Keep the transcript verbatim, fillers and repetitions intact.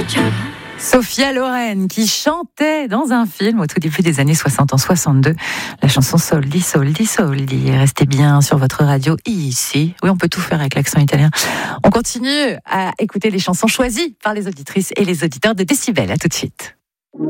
Sophia Loren qui chantait dans un film au tout début des années soixante, en soixante-deux, la chanson Soldi, Soldi, Soldi. Restez bien sur votre radio ici. Oui, on peut tout faire avec l'accent italien. On continue à écouter les chansons choisies par les auditrices et les auditeurs de Décibel. À tout de suite.